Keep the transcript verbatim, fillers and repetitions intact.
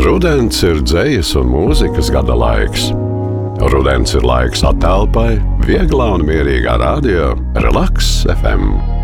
Rudens ir dzejas un mūzikas gada laiks. Rudens ir laiks atelpai, vieglā un mierīgā radio Relaks F M.